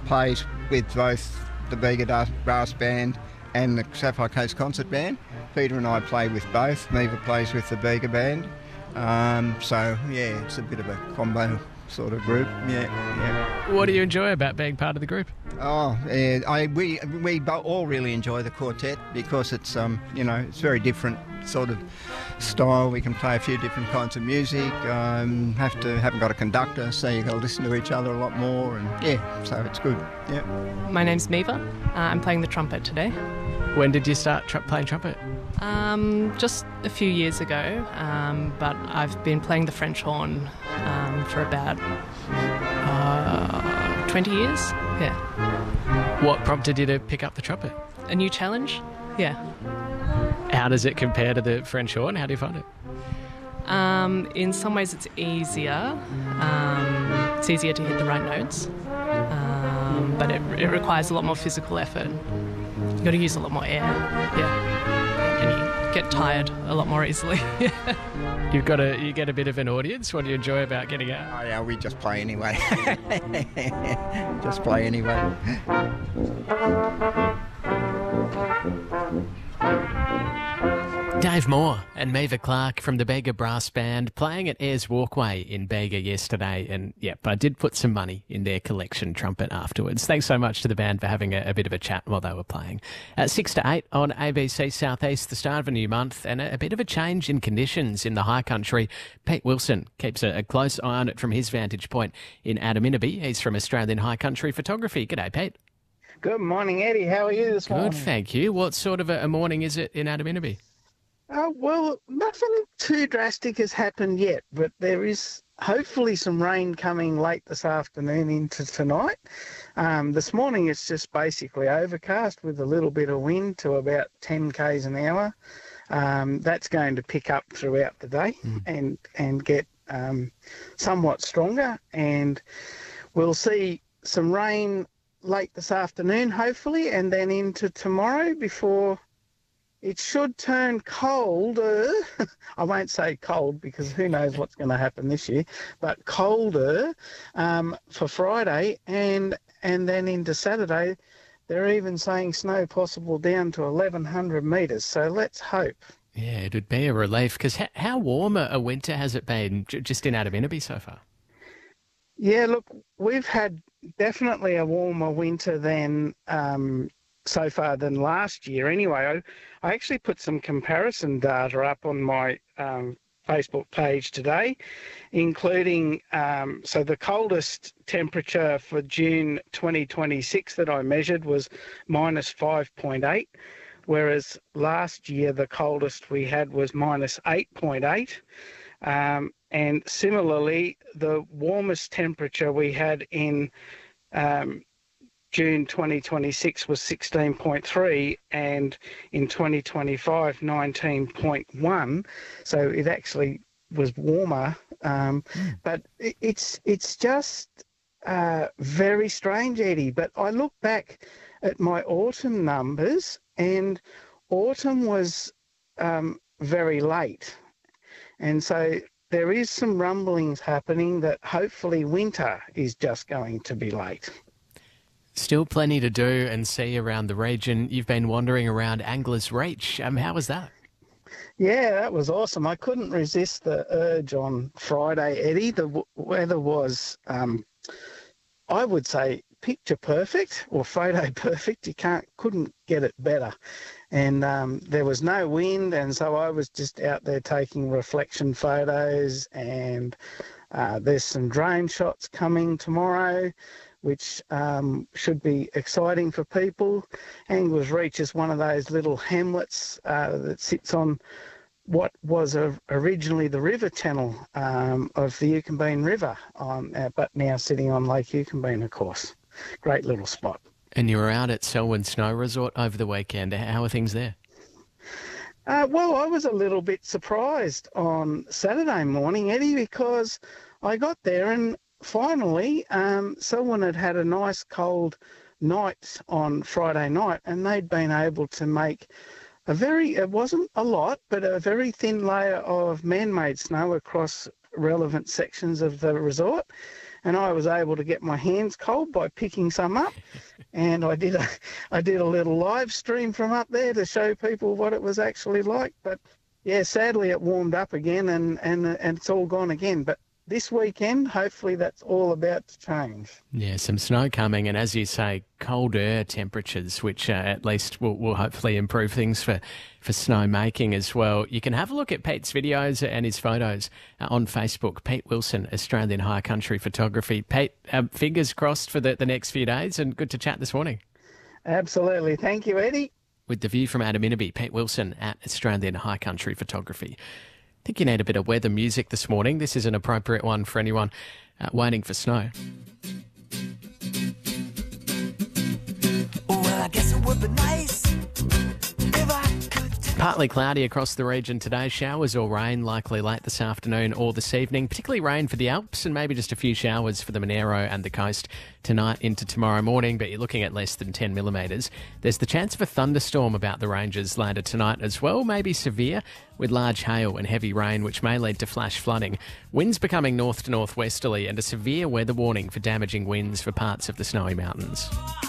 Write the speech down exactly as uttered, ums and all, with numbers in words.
plays with both the Bega Brass Band and the Sapphire Coast Concert Band. Peter and I play with both. Neva plays with the Bega Band. Um, so, yeah, it's a bit of a combo sort of group. Yeah, yeah. What do you enjoy about being part of the group? Oh, yeah, I we we all really enjoy the quartet because it's um you know it's very different sort of style. We can play a few different kinds of music. Um, have to haven't got a conductor, so you got to listen to each other a lot more, and yeah, so it's good. Yeah. My name's Meva. Uh, I'm playing the trumpet today. When did you start tr- playing trumpet? Um, just a few years ago, um, but I've been playing the French horn um, for about uh, twenty years. Yeah. What prompted you to pick up the trumpet? A new challenge? Yeah. How does it compare to the French horn? How do you find it? Um, in some ways it's easier. Um, it's easier to hit the right notes, um, but it, it requires a lot more physical effort. You've got to use a lot more air. Yeah. And you get tired a lot more easily. You've got a you get a bit of an audience. What do you enjoy about getting out? Oh yeah, we just play anyway. Just play anyway. Dave Moore and Meva Clark from the Bega Brass Band playing at Ayers Walkway in Bega yesterday. And, yep, I did put some money in their collection trumpet afterwards. Thanks so much to the band for having a, a bit of a chat while they were playing. At six to eight on A B C Southeast, the start of a new month and a, a bit of a change in conditions in the high country. Pete Wilson keeps a, a close eye on it from his vantage point in Adaminaby. He's from Australian High Country Photography. G'day, Pete. Good morning, Eddie. How are you this morning? Good, thank you. What sort of a, a morning is it in Adaminaby? Uh, well, nothing too drastic has happened yet, but there is hopefully some rain coming late this afternoon into tonight. Um, this morning it's just basically overcast with a little bit of wind to about ten kays an hour. Um, that's going to pick up throughout the day mm. and, and get um, somewhat stronger, and we'll see some rain late this afternoon hopefully, and then into tomorrow before it should turn colder. I won't say cold because who knows what's going to happen this year, but colder um, for Friday, and and then into Saturday. They're even saying snow possible down to eleven hundred metres, so let's hope. Yeah, it would be a relief, because how, how warm a, a winter has it been j- just in Adaminaby so far? Yeah, look, we've had definitely a warmer winter than um, so far than last year. Anyway, I, I actually put some comparison data up on my um, Facebook page today, including, um, so the coldest temperature for June twenty twenty-six that I measured was minus five point eight, whereas last year the coldest we had was minus eight point eight. Um, and similarly, the warmest temperature we had in um, June twenty twenty-six was sixteen point three, and in twenty twenty-five, nineteen point one. So it actually was warmer. Um, mm. But it, it's it's just uh, very strange, Eddie. But I look back at my autumn numbers, and autumn was um, very late. And so there is some rumblings happening that hopefully winter is just going to be late. Still plenty to do and see around the region. You've been wandering around Anglers Reach. Um, how was that? Yeah, that was awesome. I couldn't resist the urge on Friday, Eddie. The w- weather was, um, I would say, picture perfect or photo perfect. You can't, couldn't get it better. And um, there was no wind, and so I was just out there taking reflection photos, and uh, there's some drone shots coming tomorrow, which um, should be exciting for people. Anglers Reach is one of those little hamlets uh, that sits on what was a, originally the river channel um, of the Yukonbean River, on, uh, but now sitting on Lake Yukonbean, of course. Great little spot. And you were out at Selwyn Snow Resort over the weekend. How are things there? Uh, well, I was a little bit surprised on Saturday morning, Eddie, because I got there and finally um, Selwyn had had a nice cold night on Friday night, and they'd been able to make a very, it wasn't a lot, but a very thin layer of man-made snow across relevant sections of the resort. and I was able to get my hands cold by picking some up. And I did a, I did a little live stream from up there to show people what it was actually like. But yeah, sadly it warmed up again, and, and, and it's all gone again. But this weekend, hopefully that's all about to change. Yeah, some snow coming, and as you say, colder temperatures, which uh, at least will, will hopefully improve things for, for snow making as well. You can have a look at Pete's videos and his photos uh, on Facebook. Pete Wilson, Australian High Country Photography. Pete, uh, fingers crossed for the, the next few days, and good to chat this morning. Absolutely. Thank you, Eddie. With the view from Adaminaby, Pete Wilson at Australian High Country Photography. I think you need a bit of weather music this morning. This is an appropriate one for anyone uh, waiting for snow. Well, I guess it would be nice if I could. Partly cloudy across the region today. Showers or rain likely late this afternoon or this evening, particularly rain for the Alps and maybe just a few showers for the Monero and the coast tonight into tomorrow morning, but you're looking at less than ten millimetres. There's the chance of a thunderstorm about the ranges later tonight as well, maybe severe, with large hail and heavy rain, which may lead to flash flooding. Winds becoming north to northwesterly, and a severe weather warning for damaging winds for parts of the Snowy Mountains.